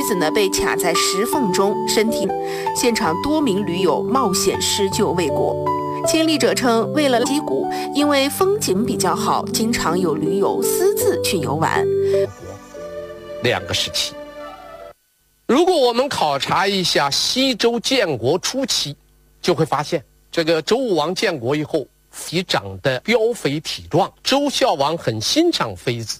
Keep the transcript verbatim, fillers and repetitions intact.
子呢被卡在石缝中，身体现场多名驴友冒险施救未果。亲历者称，为了溪谷，因为风景比较好，经常有驴友私自去游玩。 两个时期，如果我们考察一下西周建国初期，就会发现这个周武王建国以后，肥长得膘肥体壮，周孝王很欣赏妃子，